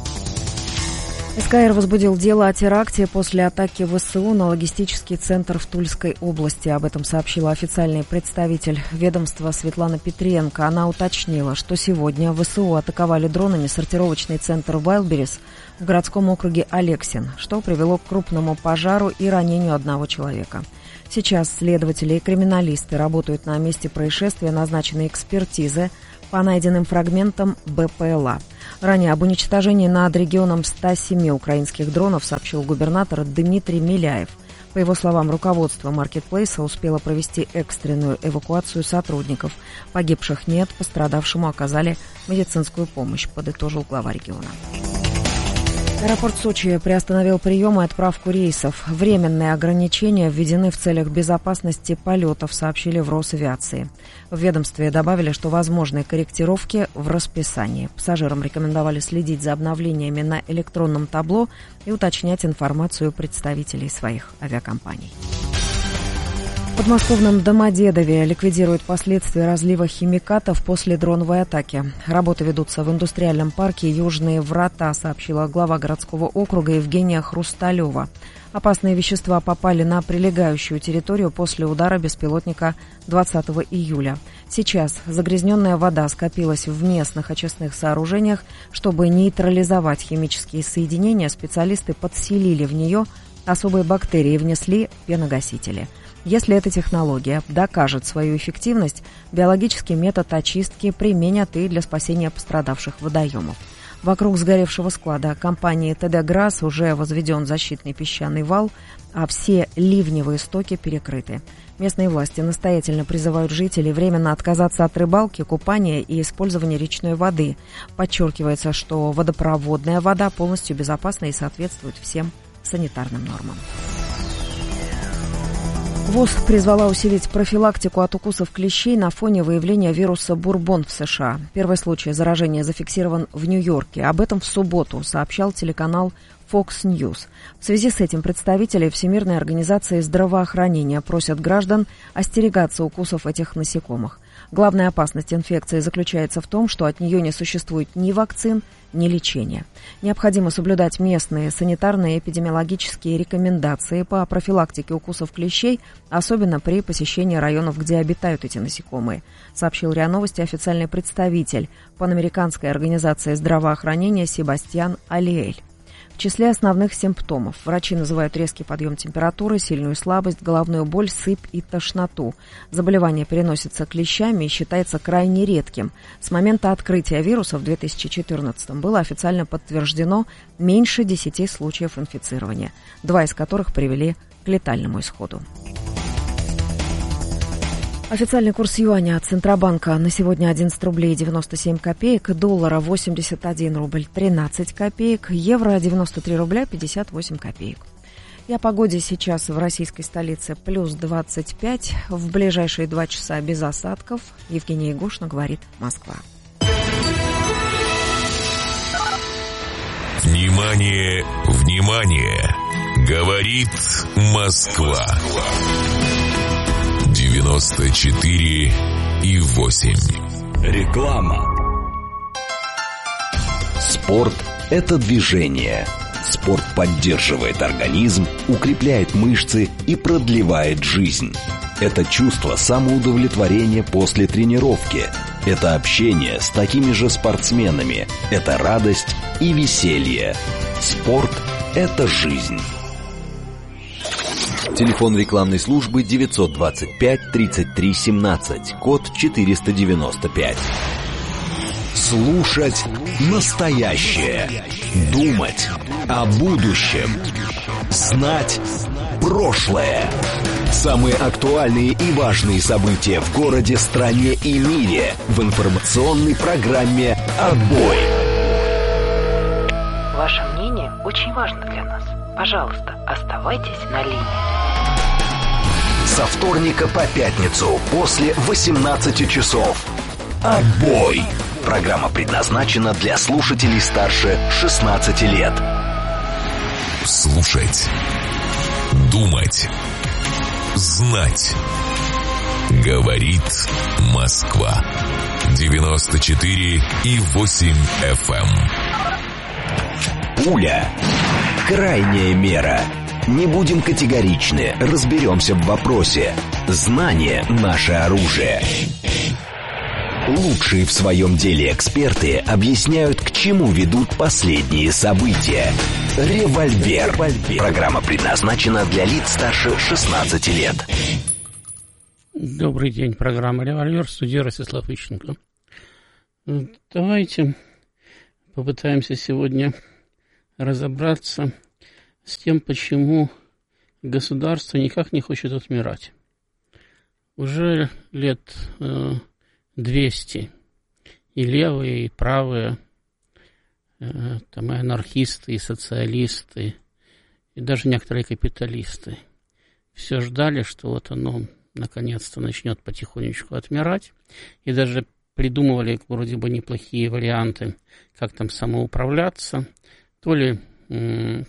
СКР возбудил дело о теракте после атаки ВСУ на логистический центр в Тульской области. Об этом сообщила официальный представитель ведомства Светлана Петренко. Она уточнила, что сегодня ВСУ атаковали дронами сортировочный центр Вайлдберрис в городском округе Алексин, что привело к крупному пожару и ранению одного человека. Сейчас следователи и криминалисты работают на месте происшествия, назначены экспертизы по найденным фрагментам БПЛА. Ранее об уничтожении над регионом ста семи украинских дронов сообщил губернатор Дмитрий Миляев. По его словам, руководство маркетплейса успело провести экстренную эвакуацию сотрудников. Погибших нет, пострадавшему оказали медицинскую помощь, подытожил глава региона. Аэропорт Сочи приостановил прием и отправку рейсов. Временные ограничения введены в целях безопасности полетов, сообщили в Росавиации. В ведомстве добавили, что возможны корректировки в расписании. Пассажирам рекомендовали следить за обновлениями на электронном табло и уточнять информацию представителей своих авиакомпаний. В подмосковном Домодедове ликвидируют последствия разлива химикатов после дроновой атаки. Работы ведутся в индустриальном парке «Южные врата», сообщила глава городского округа Евгения Хрусталева. Опасные вещества попали на прилегающую территорию после удара беспилотника двадцатого июля. Сейчас загрязненная вода скопилась в местных очистных сооружениях. Чтобы нейтрализовать химические соединения, специалисты подселили в нее особые бактерии и внесли пеногасители. Если эта технология докажет свою эффективность, биологический метод очистки применят и для спасения пострадавших водоемов. Вокруг сгоревшего склада компании ТД «Грасс» уже возведен защитный песчаный вал, а все ливневые стоки перекрыты. Местные власти настоятельно призывают жителей временно отказаться от рыбалки, купания и использования речной воды. Подчеркивается, что водопроводная вода полностью безопасна и соответствует всем санитарным нормам. ВОЗ призвала усилить профилактику от укусов клещей на фоне выявления вируса бурбон в США. Первый случай заражения зафиксирован в Нью-Йорке. Об этом в субботу сообщал телеканал Fox News. В связи с этим представители Всемирной организации здравоохранения просят граждан остерегаться укусов этих насекомых. Главная опасность инфекции заключается в том, что от нее не существует ни вакцин, ни лечения. Необходимо соблюдать местные санитарные и эпидемиологические рекомендации по профилактике укусов клещей, особенно при посещении районов, где обитают эти насекомые, сообщил РИА Новости официальный представитель Панамериканской организации здравоохранения Себастьян Алиэль. В числе основных симптомов врачи называют резкий подъем температуры, сильную слабость, головную боль, сыпь и тошноту. Заболевание переносится клещами и считается крайне редким. С момента открытия вируса в две тысячи четырнадцатом было официально подтверждено меньше десяти случаев инфицирования, два из которых привели к летальному исходу. Официальный курс юаня от Центробанка на сегодня одиннадцать рублей девяносто семь копеек, доллара восемьдесят один рубль тринадцать копеек, евро девяносто три рубля пятьдесят восемь копеек. И о погоде сейчас в российской столице плюс двадцать пять, в ближайшие два часа без осадков. Евгения Ягушина, говорит Москва. Внимание, внимание! Говорит Москва. девяносто четыре и восемь. Реклама. Спорт – это движение. Спорт поддерживает организм, укрепляет мышцы и продлевает жизнь. Это чувство самоудовлетворения после тренировки. Это общение с такими же спортсменами. Это радость и веселье. Спорт – это жизнь. Телефон рекламной службы девятьсот двадцать пять тридцать три семнадцать, код четыреста девяносто пять. Слушать настоящее. Думать о будущем. Знать прошлое. Самые актуальные и важные события в городе, стране и мире в информационной программе «Отбой». Ваше мнение очень важно для нас. Пожалуйста, оставайтесь на линии. Со вторника по пятницу после восемнадцати часов. «Отбой». Программа предназначена для слушателей старше шестнадцати лет. Слушать. Думать. Знать. Говорит Москва. девяносто четыре и восемь эф эм. Пуля. Крайняя мера. Не будем категоричны, разберемся в вопросе. Знание – наше оружие. Лучшие в своем деле эксперты объясняют, к чему ведут последние события. Револьвер. Программа предназначена для лиц старше шестнадцати лет. Добрый день, программа «Револьвер», в студии Ростислав Ищенко. Давайте попытаемся сегодня разобраться с тем, почему государство никак не хочет отмирать. Уже лет э, двести и левые, и правые, э, там и анархисты, и социалисты, и даже некоторые капиталисты все ждали, что вот оно наконец-то начнет потихонечку отмирать, и даже придумывали вроде бы неплохие варианты, как там самоуправляться, то ли м-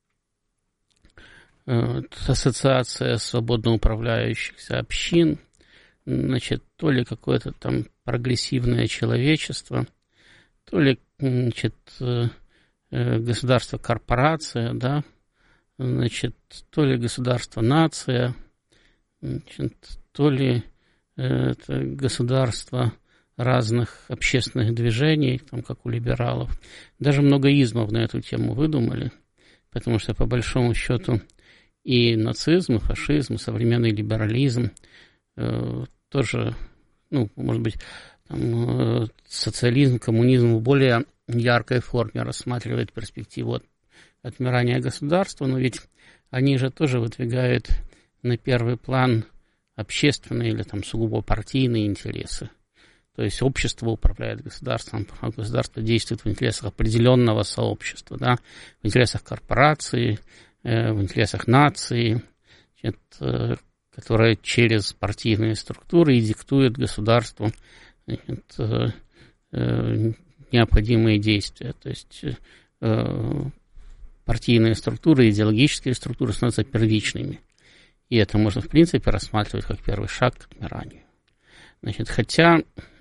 ассоциация свободно управляющихся общин, значит, то ли какое-то там прогрессивное человечество, то ли, значит, государство-корпорация, да, значит, то ли государство-нация, значит, то ли это государство разных общественных движений, там, как у либералов. Даже много измов на эту тему выдумали, потому что, по большому счету, и нацизм, и фашизм, и современный либерализм э, тоже, ну, может быть, там, э, социализм, коммунизм в более яркой форме рассматривает перспективу от, отмирания государства, но ведь они же тоже выдвигают на первый план общественные или там сугубо партийные интересы. То есть общество управляет государством, а государство действует в интересах определенного сообщества, да, в интересах корпорации, в интересах нации, значит, которая через партийные структуры и диктует государству, значит, необходимые действия. То есть партийные структуры, идеологические структуры становятся первичными. И это можно, в принципе, рассматривать как первый шаг к отмиранию. Значит, хотя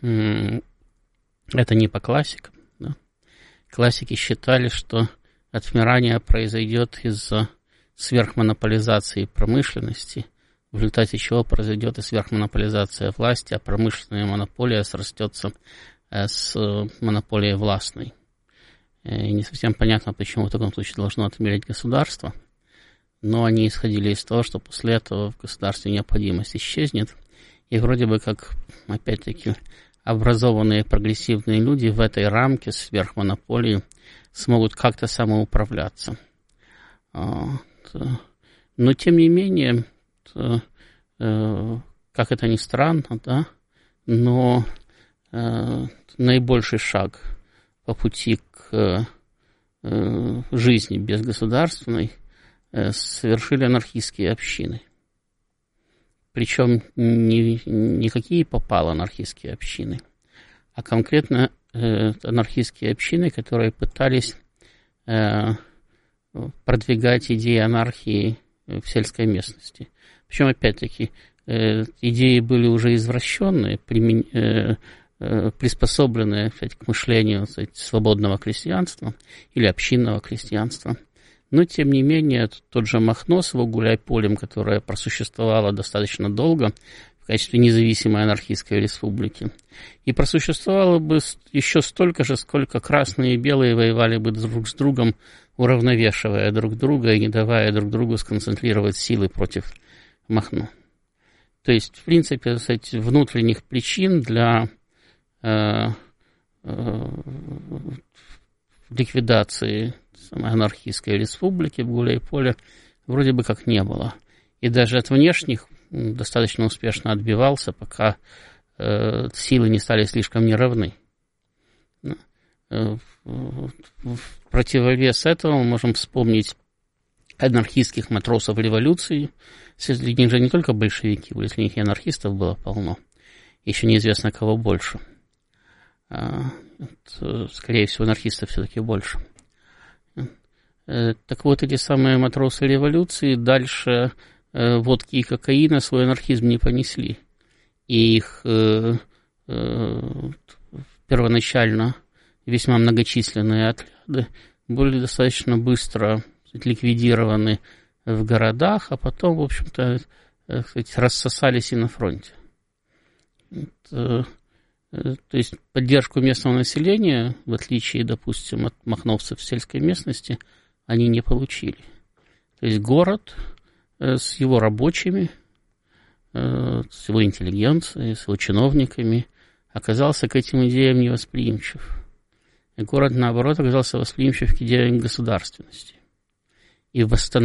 это не по классикам. Да? Классики считали, что отмирание произойдет из-за сверхмонополизации промышленности, в результате чего произойдет и сверхмонополизация власти, а промышленная монополия срастется с монополией властной. И не совсем понятно, почему в таком случае должно отмерить государство, но они исходили из того, что после этого в государстве необходимость исчезнет, и вроде бы как, опять-таки, образованные прогрессивные люди в этой рамке сверхмонополии смогут как-то самоуправляться. Но, тем не менее, как это ни странно, да, но наибольший шаг по пути к жизни безгосударственной совершили анархистские общины. Причем не, не какие попало анархистские общины, а конкретно э, анархистские общины, которые пытались э, продвигать идеи анархии в сельской местности. Причем, опять-таки, э, идеи были уже извращенные, примен, э, э, приспособленные, кстати, к мышлению, кстати, свободного крестьянства или общинного крестьянства. Но, тем не менее, тот же Махно с его гуляй-полем, которое просуществовало достаточно долго в качестве независимой анархистской республики, и просуществовало бы еще столько же, сколько красные и белые воевали бы друг с другом, уравновешивая друг друга и не давая друг другу сконцентрировать силы против Махно. То есть, в принципе, кстати, внутренних причин для э, э, ликвидации самой анархистской республики в Гуляй-Поле вроде бы как не было. И даже от внешних достаточно успешно отбивался, пока э, силы не стали слишком неравны. Э, в противовес этому мы можем вспомнить анархистских матросов революции. Среди них же не только большевики были, среди них и анархистов было полно. Еще неизвестно, кого больше. Скорее всего, анархистов все-таки больше. Так вот, эти самые матросы революции дальше водки и кокаина свой анархизм не понесли. И их первоначально весьма многочисленные отряды были достаточно быстро ликвидированы в городах, а потом, в общем-то, сказать, рассосались и на фронте. Это, то есть поддержку местного населения, в отличие, допустим, от махновцев в сельской местности, они не получили. То есть город с его рабочими, с его интеллигенцией, с его чиновниками оказался к этим идеям невосприимчив. И город, наоборот, оказался восприимчив к идеям государственности. И восстановление